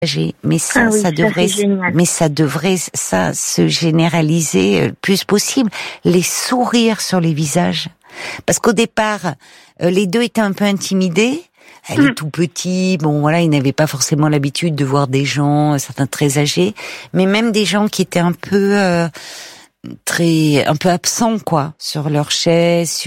Mais ça devrait se généraliser le plus possible. Les sourires sur les visages. Parce qu'au départ, les deux étaient un peu intimidés. Elle est tout petit, il n'avait pas forcément l'habitude de voir des gens, certains très âgés, mais même des gens qui étaient un peu absents, quoi, sur leur chaise,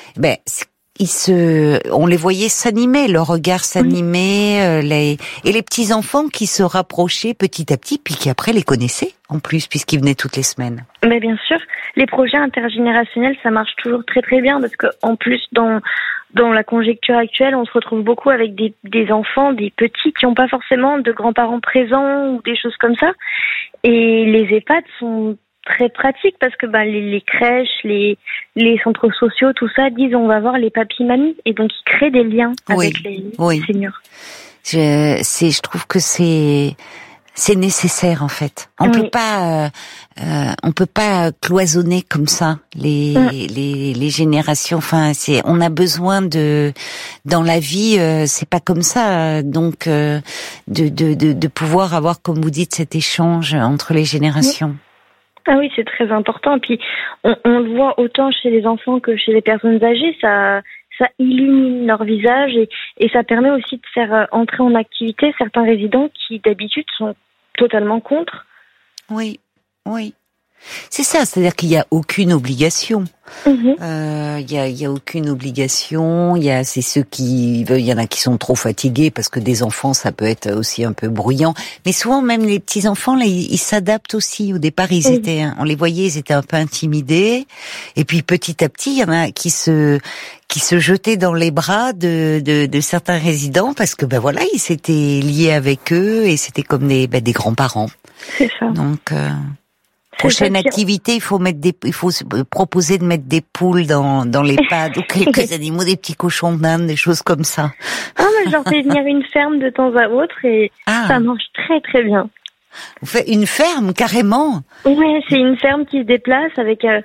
on les voyait s'animer, leur regard s'animait, et les petits enfants qui se rapprochaient petit à petit, puis qui après les connaissaient, en plus, puisqu'ils venaient toutes les semaines. Mais bien sûr, les projets intergénérationnels, ça marche toujours très très bien, parce que en plus, dans la conjecture actuelle, on se retrouve beaucoup avec des enfants, des petits qui n'ont pas forcément de grands-parents présents ou des choses comme ça. Et les EHPAD sont très pratiques parce que les crèches, les centres sociaux, tout ça, disent on va voir les papis-mamies. Et donc, ils créent des liens avec les seniors. Je trouve que c'est nécessaire en fait. On peut pas cloisonner comme ça les générations. Enfin, on a besoin dans la vie, c'est pas comme ça. Donc de pouvoir avoir, comme vous dites, cet échange entre les générations. Ah oui, c'est très important. Puis on le voit autant chez les enfants que chez les personnes âgées. Ça illumine leur visage et ça permet aussi de faire entrer en activité certains résidents qui d'habitude sont totalement contre. Oui. C'est ça, c'est-à-dire qu'il n'y a aucune obligation. Il y a aucune obligation. C'est ceux il y en a qui sont trop fatigués parce que des enfants, ça peut être aussi un peu bruyant. Mais souvent, même les petits enfants, là, ils s'adaptent aussi. Au départ, on les voyait, ils étaient un peu intimidés. Et puis, petit à petit, il y en a qui se jetaient dans les bras de certains résidents parce que, ils s'étaient liés avec eux et c'était comme des grands-parents. C'est ça. Donc, prochaine activité, il faut se proposer de mettre des poules dans les pads ou quelques animaux, des petits cochons d'Inde, des choses comme ça. Ah, mais j'en fais venir une ferme de temps à autre et ça marche très très bien. Vous faites une ferme, carrément? Oui, c'est une ferme qui se déplace avec un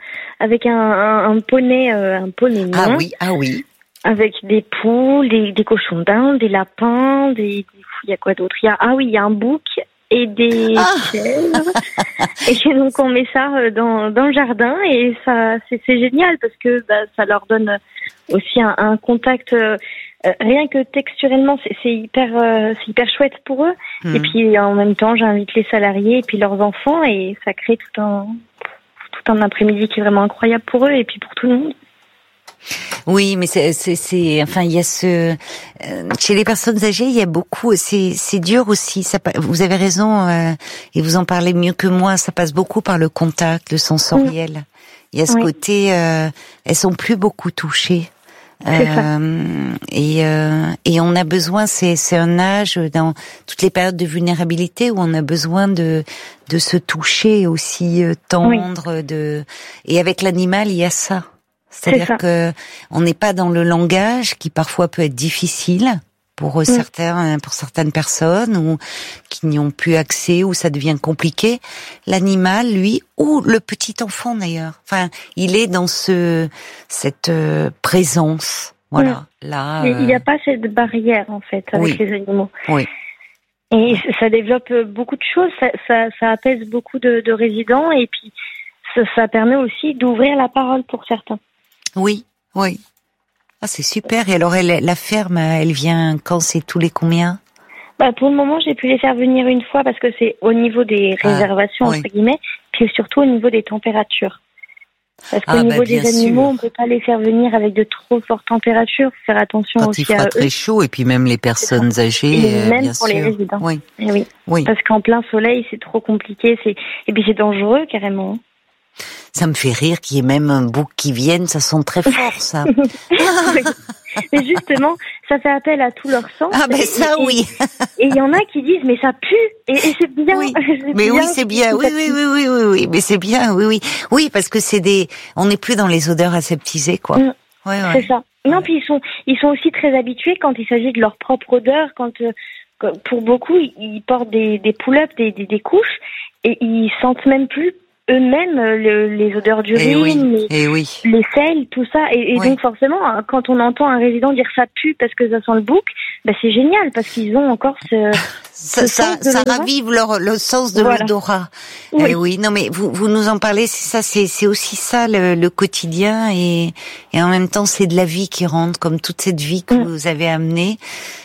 poney, Ah oui. Avec des poules, des cochons d'Inde, des lapins, il y a quoi d'autre? Il y a un bouc et des chèvres. Et donc on met ça dans le jardin et ça c'est génial parce que ça leur donne aussi un contact rien que texturellement c'est hyper chouette pour eux. Et puis en même temps j'invite les salariés et puis leurs enfants et ça crée tout un après-midi qui est vraiment incroyable pour eux et puis pour tout le monde. Oui, mais il y a chez les personnes âgées, il y a beaucoup, c'est dur aussi, vous avez raison, et vous en parlez mieux que moi, ça passe beaucoup par le contact, le sensoriel. Il y a ce côté, elles sont plus beaucoup touchées. Et on a besoin, c'est un âge dans toutes les périodes de vulnérabilité où on a besoin de se toucher aussi, tendre, et avec l'animal, il y a ça. C'est-à-dire que on n'est pas dans le langage qui parfois peut être difficile pour certaines personnes ou qui n'y ont plus accès ou ça devient compliqué. L'animal, lui, ou le petit enfant d'ailleurs. Enfin, il est dans cette présence. Voilà. Là. Il n'y a pas cette barrière en fait avec les animaux. Oui. Et ça développe beaucoup de choses. Ça apaise beaucoup de résidents et puis ça permet aussi d'ouvrir la parole pour certains. Oui. Ah, c'est super. Et alors, la ferme, elle vient quand? C'est tous les combien? Pour le moment, j'ai pu les faire venir une fois parce que c'est au niveau des réservations, entre guillemets, puis surtout au niveau des températures. Parce qu'au niveau des animaux, on peut pas les faire venir avec de trop fortes températures. Faut faire attention quand aussi il fera très chaud, et puis même les personnes âgées, et même bien pour sûr. les résidents. Oui. Parce qu'en plein soleil, c'est trop compliqué. Et puis c'est dangereux, carrément. Ça me fait rire qu'il y ait même un bouc qui vienne, ça sent très fort, ça. Mais justement, ça fait appel à tout leur sens. Ah ben ça, oui. Et il y en a qui disent, mais ça pue, et c'est bien. Oui. Mais oui, c'est bien, oui, mais c'est bien, oui. Oui, parce que on n'est plus dans les odeurs aseptisées, quoi. C'est ça. Non, puis ils sont aussi très habitués quand il s'agit de leur propre odeur, pour beaucoup, ils portent des pull-ups, des couches, et ils sentent même plus eux-mêmes les odeurs d'urine, les selles, tout ça. Et donc forcément, quand on entend un résident dire ça pue parce que ça sent le bouc, bah c'est génial parce qu'ils ont encore ça ravive le sens de l'odorat. Oui, non mais vous nous en parlez, c'est aussi ça le quotidien et en même temps c'est de la vie qui rentre, comme toute cette vie que vous avez amenée.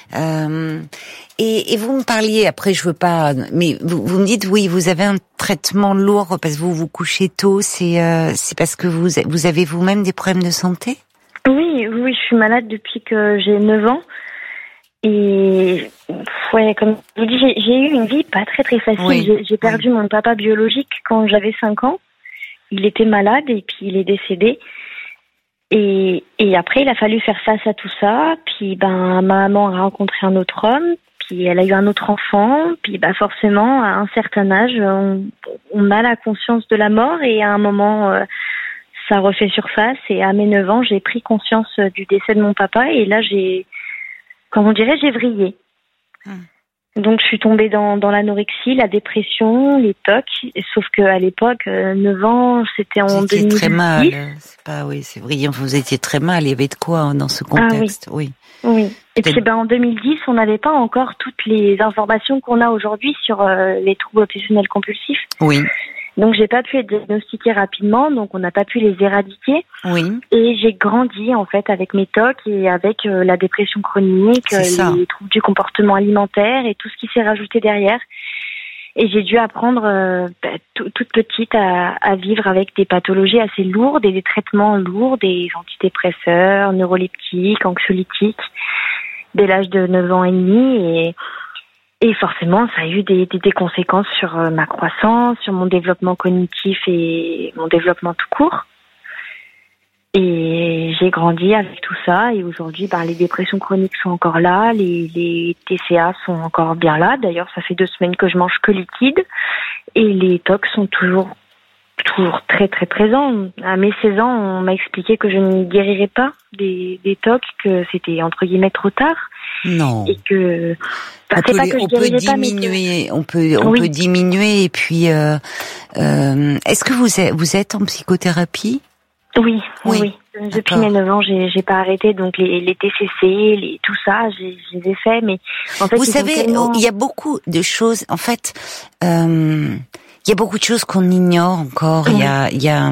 Et vous me parliez, après je veux pas, mais vous me dites oui, vous avez un traitement lourd parce que vous vous couchez tôt, c'est parce que vous avez vous-même des problèmes de santé? Oui, je suis malade depuis que j'ai 9 ans. Et comme je vous dis, j'ai eu une vie pas très très facile. Oui. J'ai perdu mon papa biologique quand j'avais 5 ans. Il était malade et puis il est décédé. Et après, il a fallu faire face à tout ça. Puis ma maman a rencontré un autre homme. Puis elle a eu un autre enfant. Puis forcément, à un certain âge, on a la conscience de la mort. Et à un moment, ça refait surface. Et à mes 9 ans, j'ai pris conscience du décès de mon papa. Et là, j'ai vrillé. Donc je suis tombée dans l'anorexie, la dépression, les TOC, sauf qu'à l'époque, 9 ans, c'était en 2010. Vous étiez très mal, c'est brillant, vous étiez très mal, il y avait de quoi dans ce contexte, oui. Et puis en 2010, on n'avait pas encore toutes les informations qu'on a aujourd'hui sur les troubles obsessionnels compulsifs. Oui. Donc j'ai pas pu être diagnostiquée rapidement, donc on n'a pas pu les éradiquer. Oui. Et j'ai grandi en fait avec mes TOC et avec la dépression chronique, les troubles du comportement alimentaire et tout ce qui s'est rajouté derrière. Et j'ai dû apprendre toute petite à vivre avec des pathologies assez lourdes et des traitements lourds, des antidépresseurs, neuroleptiques, anxiolytiques, dès l'âge de 9 ans et demi. Et forcément, ça a eu des conséquences sur ma croissance, sur mon développement cognitif et mon développement tout court. Et j'ai grandi avec tout ça. Et aujourd'hui, les dépressions chroniques sont encore là. Les TCA sont encore bien là. D'ailleurs, ça fait 2 semaines que je mange que liquide. Et les TOC sont toujours très très présents. À mes 16 ans, on m'a expliqué que je ne guérirais pas des TOC, que c'était entre guillemets trop tard. Non. Et que on peut diminuer, on peut diminuer. Et puis, est-ce que vous êtes en psychothérapie? Oui. Depuis mes 9 ans, j'ai pas arrêté. Donc les TCC, tout ça, je les ai fait. Mais en fait, vous savez, il y a beaucoup de choses. En fait, il y a beaucoup de choses qu'on ignore encore. Il y a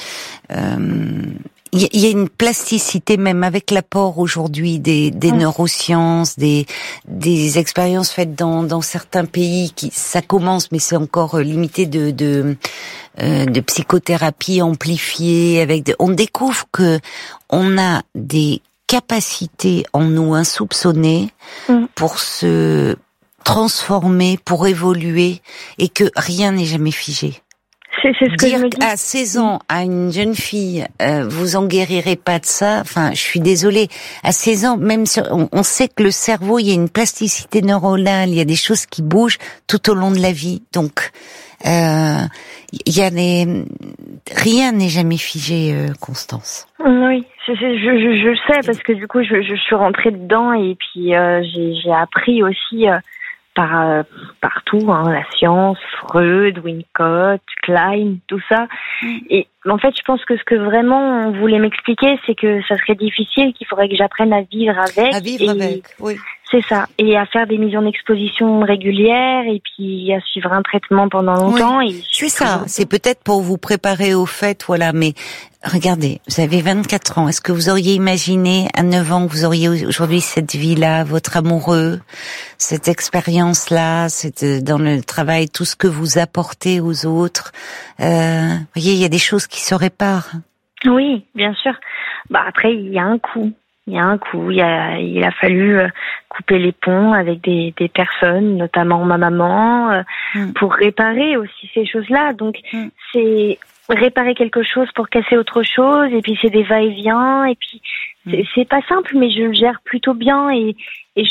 une plasticité même avec l'apport aujourd'hui des neurosciences, des expériences faites dans certains pays ça commence, mais c'est encore limité de psychothérapie amplifiée on découvre que on a des capacités en nous insoupçonnées pour se transformer, pour évoluer, et que rien n'est jamais figé. C'est ce que dire je me dis. À 16 ans, à une jeune fille, vous en guérirez pas de ça. Enfin, je suis désolée. À 16 ans, même on sait que le cerveau, il y a une plasticité neuronale, il y a des choses qui bougent tout au long de la vie. Donc, il y a rien n'est jamais figé, Constance. Oui, je sais parce que du coup, je suis rentrée dedans et puis j'ai appris aussi. Partout, la science, Freud, Winnicott, Klein, tout ça. Et en fait, je pense que ce que vraiment on voulait m'expliquer, c'est que ça serait difficile, qu'il faudrait que j'apprenne à vivre avec. À vivre avec, oui. C'est ça. Et à faire des mises en exposition régulières et puis à suivre un traitement pendant longtemps. Oui, c'est ça. C'est peut-être pour vous préparer au fait, voilà. Mais regardez, vous avez 24 ans. Est-ce que vous auriez imaginé à 9 ans que vous auriez aujourd'hui cette vie-là, votre amoureux, cette expérience-là, dans le travail, tout ce que vous apportez aux autres? Vous voyez, il y a des choses qui se réparent. Oui, bien sûr. Après, il y a un coût. Il a fallu couper les ponts avec des personnes, notamment ma maman, pour réparer aussi ces choses-là. Donc, c'est réparer quelque chose pour casser autre chose, et puis c'est des va-et-vient, et puis c'est pas simple, mais je le gère plutôt bien, et je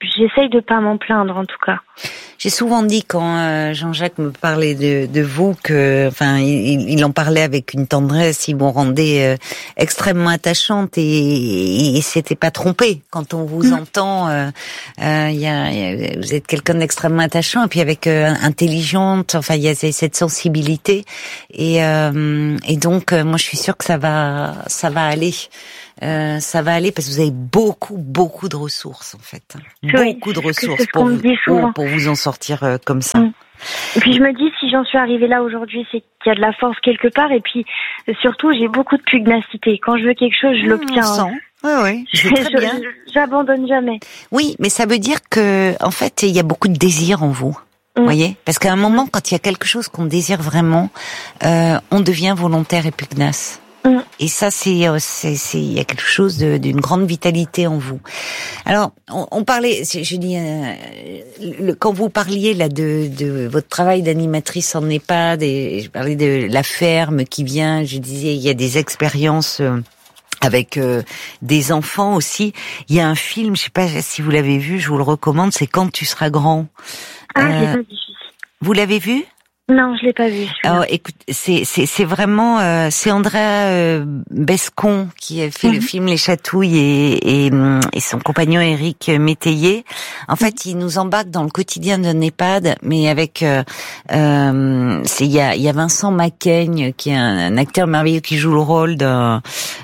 j'essaye de pas m'en plaindre en tout cas. J'ai souvent dit quand Jean-Jacques me parlait de vous que, enfin, il en parlait avec une tendresse, il vous rendait extrêmement attachante et il s'était pas trompé. Quand on vous entend, vous êtes quelqu'un d'extrêmement attachant et puis avec intelligente. Enfin, il y a cette sensibilité et donc moi je suis sûre que ça va aller. Ça va aller parce que vous avez beaucoup de ressources en fait. Beaucoup de ressources pour vous en sortir comme ça. Et puis je me dis, si j'en suis arrivée là aujourd'hui, c'est qu'il y a de la force quelque part. Et puis surtout, j'ai beaucoup de pugnacité. Quand je veux quelque chose, je l'obtiens. Oui, c'est très bien. J'abandonne jamais. Oui, mais ça veut dire que en fait, il y a beaucoup de désir en vous. Vous voyez, parce qu'à un moment, quand il y a quelque chose qu'on désire vraiment, on devient volontaire et pugnace. Et ça, il y a quelque chose d'une grande vitalité en vous. Alors, on parlait, je dis, quand vous parliez là de votre travail d'animatrice en EHPAD, et je parlais de la ferme qui vient, je disais, il y a des expériences avec des enfants aussi. Il y a un film, je sais pas si vous l'avez vu, je vous le recommande, c'est Quand tu seras grand. Je l'ai pas vu. Vous l'avez vu ? Non, je l'ai pas vu. Alors, écoute, c'est vraiment c'est Andrea Bescon qui a fait le film Les Chatouilles et son compagnon Éric Métayer. En fait, il nous embarque dans le quotidien d'un EHPAD, mais avec il y a Vincent Macaigne qui est un acteur merveilleux qui joue le rôle d'un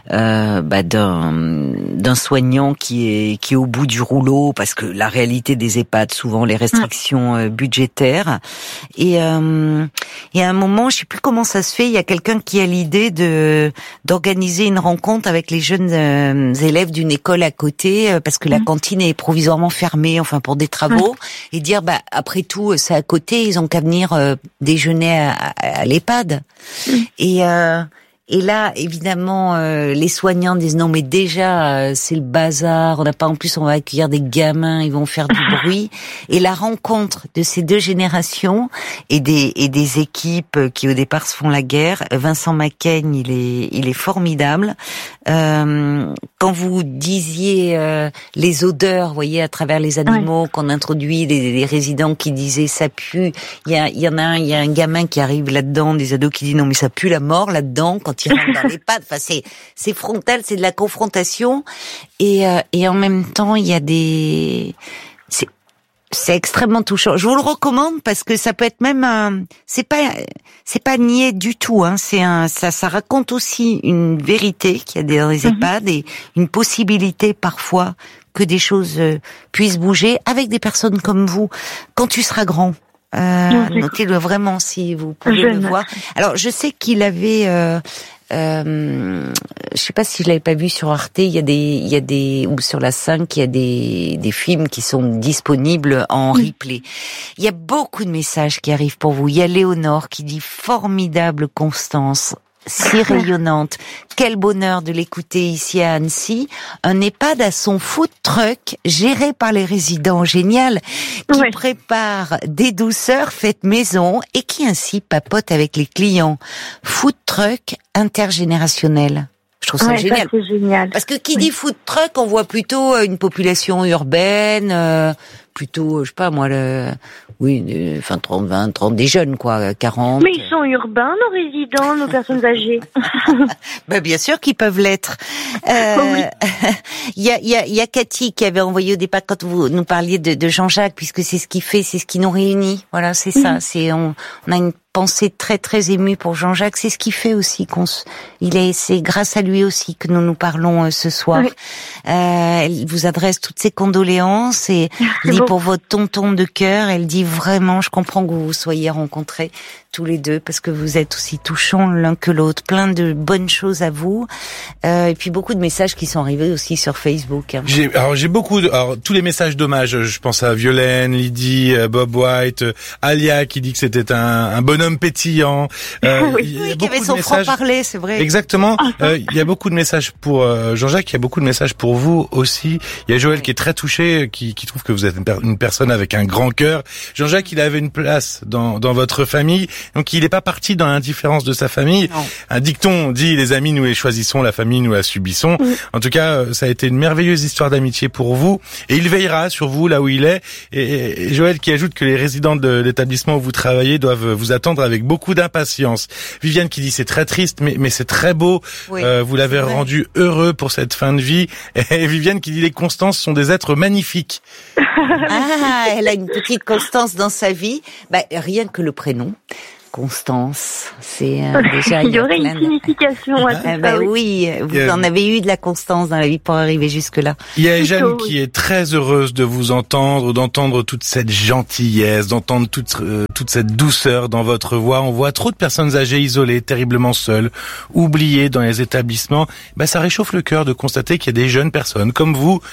soignant qui est au bout du rouleau parce que la réalité des EHPAD, souvent les restrictions budgétaires et à un moment, je sais plus comment ça se fait, il y a quelqu'un qui a l'idée d'organiser une rencontre avec les jeunes élèves d'une école à côté parce que la cantine est provisoirement fermée, enfin pour des travaux, et dire après tout c'est à côté, ils ont qu'à venir déjeuner à l'EHPAD. Et là, évidemment, les soignants disent non, mais déjà c'est le bazar. On n'a pas, en plus, on va accueillir des gamins, ils vont faire du bruit. Et la rencontre de ces deux générations et des équipes qui au départ se font la guerre. Vincent Macaigne, il est formidable. Quand vous disiez les odeurs, vous voyez, à travers les animaux qu'on introduit, les résidents qui disaient ça pue. Il y a un gamin qui arrive là-dedans, des ados qui disent non mais ça pue la mort là-dedans quand il rentre dans les pattes. Enfin c'est frontal, c'est de la confrontation et en même temps il y a c'est extrêmement touchant. Je vous le recommande parce que ça peut être même c'est pas niais du tout hein, ça raconte aussi une vérité qu'il y a dans les EHPAD et une possibilité parfois que des choses puissent bouger avec des personnes comme vous quand tu seras grand. Notez-le vraiment si vous pouvez le voir. Alors je sais qu'il avait je sais pas si je l'avais pas vu sur Arte, il y a des ou sur la 5, il y a des films qui sont disponibles en replay. Il y a beaucoup de messages qui arrivent pour vous. Il y a Léonore qui dit formidable Constance, si rayonnante. Quel bonheur de l'écouter ici à Annecy. Un EHPAD à son food truck géré par les résidents, génial, qui prépare des douceurs faites maison et qui ainsi papote avec les clients. Food truck intergénérationnel. Je trouve ça génial. Ça, c'est génial. Parce que qui dit food truck, on voit plutôt une population urbaine, plutôt, je sais pas moi, 30, des jeunes quoi, 40. Mais ils sont urbains, nos résidents, nos personnes âgées. Bien sûr qu'ils peuvent l'être. Il y a Cathy qui avait envoyé au départ quand vous nous parliez de Jean-Jacques, puisque c'est ce qui fait, c'est ce qui nous réunit. Voilà, c'est ça. On a une pensée très très émue pour Jean-Jacques. C'est ce qui fait aussi c'est grâce à lui aussi que nous parlons ce soir. Elle vous adresse toutes ses condoléances et dit pour votre tonton de cœur, elle dit vraiment, je comprends que vous vous soyez rencontrés tous les deux parce que vous êtes aussi touchants l'un que l'autre. Plein de bonnes choses à vous. Et puis beaucoup de messages qui sont arrivés aussi sur Facebook. Hein. J'ai beaucoup tous les messages d'hommage. Je pense à Violaine, Lydie, Bob White, Alia qui dit que c'était un bonheur bonhomme pétillant. Oui, qui avait son franc-parler, c'est vrai. Exactement. Il y a beaucoup de messages pour Jean-Jacques. Il y a beaucoup de messages pour vous aussi. Il y a Joël qui est très touché, qui trouve que vous êtes une personne avec un grand cœur. Jean-Jacques, il avait une place dans votre famille, donc il n'est pas parti dans l'indifférence de sa famille. Non. Un dicton dit: les amis nous les choisissons, la famille nous la subissons. En tout cas, ça a été une merveilleuse histoire d'amitié pour vous, et il veillera sur vous là où il est. Et Joël qui ajoute que les résidents de l'établissement où vous travaillez doivent vous attendre avec beaucoup d'impatience. Viviane qui dit: c'est très triste, mais c'est très beau. Oui, vous l'avez rendu heureux pour cette fin de vie. Et Viviane qui dit: les Constances sont des êtres magnifiques. Ah, elle a une petite Constance dans sa vie. Rien que le prénom. Constance, c'est déjà... Il y aurait une signification à tout ça. Oui, vous en avez eu de la constance dans la vie pour arriver jusque-là. Il y a Jeanne qui est très heureuse de vous entendre, d'entendre toute cette gentillesse, d'entendre toute cette douceur dans votre voix. On voit trop de personnes âgées, isolées, terriblement seules, oubliées dans les établissements. Ça réchauffe le cœur de constater qu'il y a des jeunes personnes comme vous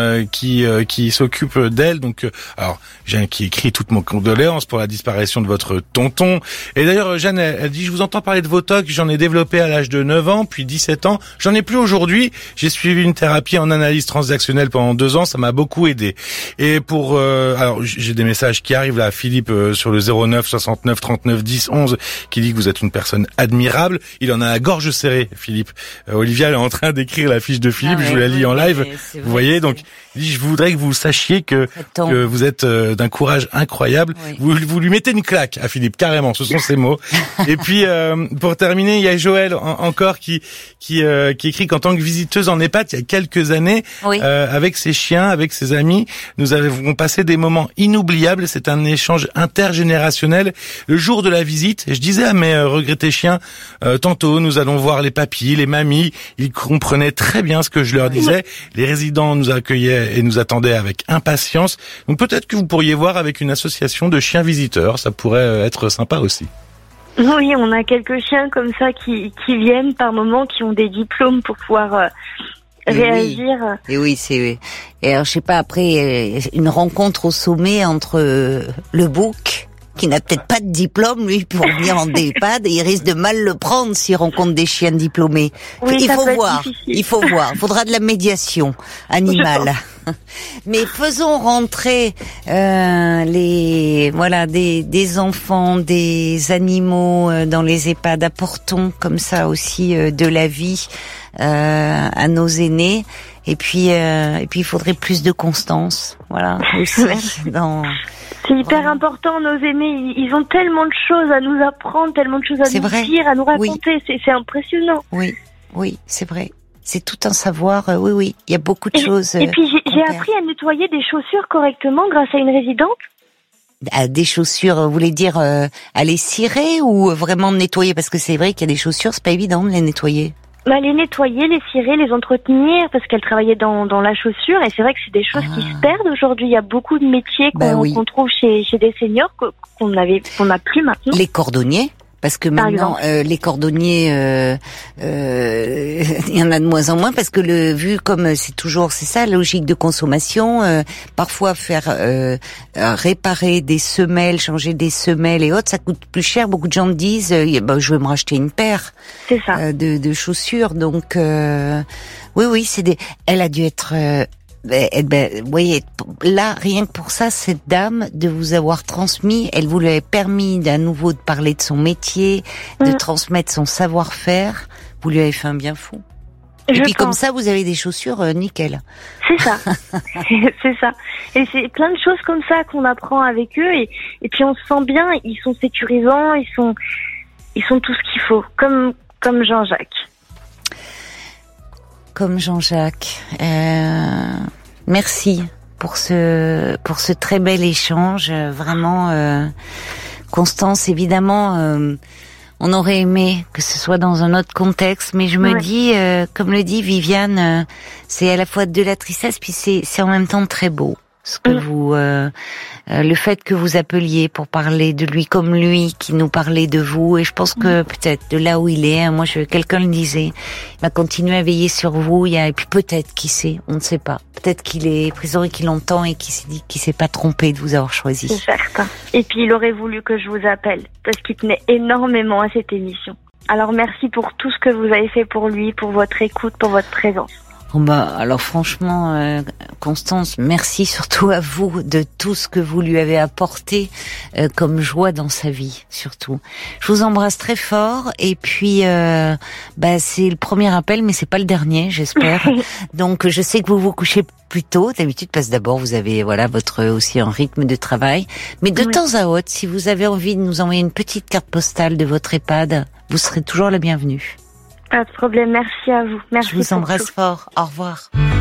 qui s'occupent d'elles. Donc, alors, Jeanne qui écrit toutes mes condoléances pour la disparition de votre tonton. Et d'ailleurs, Jeanne, elle dit: je vous entends parler de vos TOC, j'en ai développé à l'âge de 9 ans, puis 17 ans. J'en ai plus aujourd'hui. J'ai suivi une thérapie en analyse transactionnelle pendant 2 ans, ça m'a beaucoup aidé. Et alors, j'ai des messages qui arrivent là, Philippe sur le 09 69 39 10 11, qui dit que vous êtes une personne admirable. Il en a la gorge serrée, Philippe. Olivia est en train d'écrire la fiche de Philippe, je vous la lis en live. Vous voyez, donc, il dit: je voudrais que vous sachiez que vous êtes d'un courage incroyable. Oui. Vous lui mettez une claque à Philippe, carrément. Ce sont ces mots. Et puis pour terminer, il y a Joël encore qui écrit qu'en tant que visiteuse en EHPAD il y a quelques années, avec ses chiens, avec ses amis, nous avons passé des moments inoubliables. C'est un échange intergénérationnel. Le jour de la visite, je disais à mes regrettés chiens, tantôt nous allons voir les papis, les mamies. Ils comprenaient très bien ce que je leur disais. Les résidents nous accueillaient et nous attendaient avec impatience. Donc peut-être que vous pourriez voir avec une association de chiens visiteurs, ça pourrait être sympa aussi. Oui, on a quelques chiens comme ça qui viennent par moment, qui ont des diplômes pour pouvoir réagir. Et oui, c'est... Et alors, je sais pas, après, une rencontre au sommet entre le bouc, qui n'a peut-être pas de diplôme, lui, pour venir en EHPAD, et il risque de mal le prendre s'il rencontre des chiens diplômés. Oui, il faut voir. Il faudra de la médiation animale. Mais faisons rentrer des enfants, des animaux dans les EHPAD. Apportons comme ça aussi de la vie à nos aînés. Et puis il faudrait plus de constance. Voilà, aussi C'est hyper important, nos aînés, ils ont tellement de choses à nous apprendre, tellement de choses à nous dire, à nous raconter, c'est impressionnant. Oui, c'est vrai. C'est tout un savoir, oui, il y a beaucoup de choses. Et puis j'ai appris à nettoyer des chaussures correctement grâce à une résidente. Des chaussures, vous voulez dire à les cirer ou vraiment nettoyer? Parce que c'est vrai qu'il y a des chaussures, c'est pas évident de les nettoyer. Les nettoyer, les cirer, les entretenir, parce qu'elle travaillait dans la chaussure, et c'est vrai que c'est des choses qui se perdent aujourd'hui. Il y a beaucoup de métiers qu'on trouve chez des seniors qu'on n'a plus maintenant. Les cordonniers, parce que maintenant les cordonniers, il y en a de moins en moins, parce que vu comme c'est ça, la logique de consommation, parfois faire réparer des semelles, changer des semelles et autres, ça coûte plus cher. Beaucoup de gens me disent, je vais me racheter une paire de chaussures. Donc oui, elle a dû être voyez, là, rien que pour ça, cette dame, de vous avoir transmis, elle vous lui avait permis à nouveau de parler de son métier, de transmettre son savoir-faire, vous lui avez fait un bien fou. Et puis comme ça, vous avez des chaussures nickel. C'est ça, c'est ça. Et c'est plein de choses comme ça qu'on apprend avec eux, et puis on se sent bien, ils sont sécurisants, ils sont tout ce qu'il faut, comme Jean-Jacques. Comme Jean-Jacques. Merci pour ce très bel échange. Vraiment, Constance, évidemment, on aurait aimé que ce soit dans un autre contexte, mais je me dis, comme le dit Viviane, c'est à la fois de la tristesse, puis c'est en même temps très beau. ce que vous, le fait que vous appeliez pour parler de lui comme lui qui nous parlait de vous. Et je pense que peut-être de là où il est, moi, quelqu'un le disait, il va continuer à veiller sur vous. Et puis peut-être, qui sait, on ne sait pas. Peut-être qu'il est présent et qu'il entend et qu'il s'est dit qu'il s'est pas trompé de vous avoir choisi. C'est certain. Et puis il aurait voulu que je vous appelle parce qu'il tenait énormément à cette émission. Alors merci pour tout ce que vous avez fait pour lui, pour votre écoute, pour votre présence. Alors franchement, Constance, merci surtout à vous de tout ce que vous lui avez apporté comme joie dans sa vie, surtout. Je vous embrasse très fort et puis c'est le premier appel, mais c'est pas le dernier, j'espère. Donc je sais que vous vous couchez plus tôt d'habitude parce que d'abord vous avez votre aussi un rythme de travail, mais de temps à autre, si vous avez envie de nous envoyer une petite carte postale de votre EHPAD, vous serez toujours la bienvenue. Pas de problème, merci à vous. Merci. Je vous embrasse fort. Au revoir.